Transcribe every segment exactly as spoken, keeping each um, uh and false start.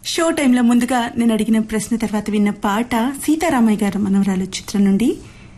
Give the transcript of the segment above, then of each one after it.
Show టైంలో ముందుగా నేను అడిగిన ప్రశ్న తర్వాత విన్న పాట సీతారామయ్య గారు మనవరాలు చిత్రం నుండి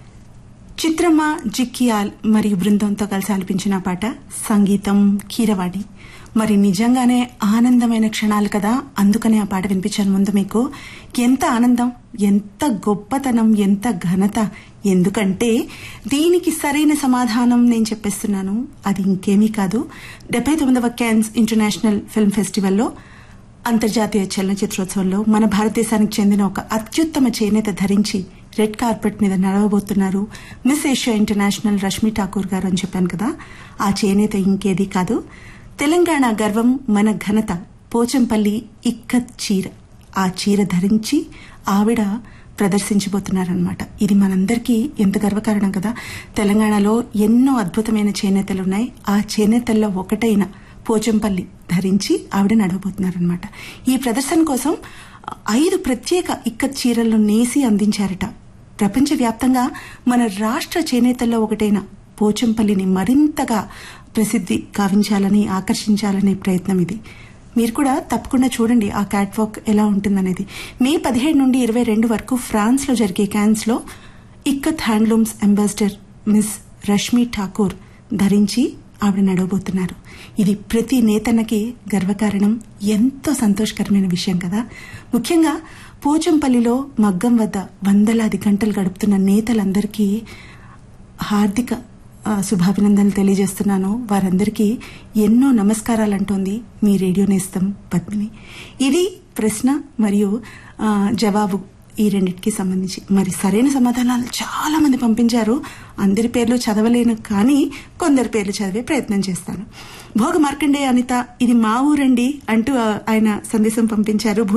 చిత్రమ్మ జిక్కియాల్ మరియు బృందంతో కలిసి ఆలపించిన పాట. సంగీతం కీరవాణి. మరి నిజంగానే ఆనందమైన క్షణాలు కదా, అందుకనే ఆ పాట వినిపించాను ముందు మీకు. ఎంత ఆనందం, ఎంత గొప్పతనం, ఎంత ఘనత. ఎందుకంటే దీనికి సరైన సమాధానం నేను చెప్పేస్తున్నాను. అది ఇంకేమీ కాదు, డెబ్బై తొమ్మిదవ క్యాన్స్ ఇంటర్నేషనల్ ఫిల్మ్ ఫెస్టివల్లో, అంతర్జాతీయ చలనచిత్రోత్సవంలో మన భారతదేశానికి చెందిన ఒక అత్యుత్తమ చేనేత ధరించి రెడ్ కార్పెట్ మీద నడవబోతున్నారు miss Asia international Rashmi Thakur గారు అని చెప్పాను కదా. ఆ చేనేత ఇంకేది కాదు, తెలంగాణ గర్వం, మన ఘనత, పోచంపల్లి ఇక్కత్ చీర. ఆ చీర ధరించి ఆవిడ ప్రదర్శించబోతున్నారనమాట. ఇది మనందరికీ ఎంత గర్వకారణం కదా. తెలంగాణలో ఎన్నో అద్భుతమైన చేనేతలు ఉన్నాయి. ఆ చేనేతల్లో ఒకటైన పోచంపల్లి ధరించి ఆవిడ నడవబోతున్నారనమాట. ఈ ప్రదర్శన కోసం ఐదు ప్రత్యేక ఇక్కత్ చీరలను నేసి అందించారట. ప్రపంచవ్యాప్తంగా మన రాష్ట్ర చేనేతల్లో ఒకటైన పోచంపల్లిని మరింతగా ప్రసిద్ధి గావించాలని, ఆకర్షించాలనే ప్రయత్నం ఇది. మీరు కూడా తప్పకుండా చూడండి ఆ క్యాట్ వాక్ ఎలా ఉంటుందనేది. మే పదిహేడు నుండి ఇరవై రెండు వరకు ఫ్రాన్స్ లో జరిగే క్యాన్స్ లో ikat handlooms ambassador miss Rashmi Thakur ధరించి ఆవిడ నడవబోతున్నారు. ఇది ప్రతి నేతన్నకి గర్వకారణం, ఎంతో సంతోషకరమైన విషయం కదా. ముఖ్యంగా పోచంపల్లిలో మగ్గం వద్ద వందలాది గంటలు గడుపుతున్న నేతలందరికీ హార్దిక శుభాభినందనలు తెలియజేస్తున్నాను. వారందరికీ ఎన్నో నమస్కారాలు అంటోంది మీ రేడియో నేస్తం పద్మిని. ఇది ప్రశ్న మరియు జవాబు, ఈ రెండింటికి సంబంధించి. మరి సరైన సమాధానాలు చాలా మంది పంపించారు. అందరి పేర్లు చదవలేను, కానీ కొందరి పేర్లు చదివే ప్రయత్నం చేస్తాను. భోగ మార్కండే అనిత, ఇది మా ఊరండి అంటూ ఆయన సందేశం పంపించారు.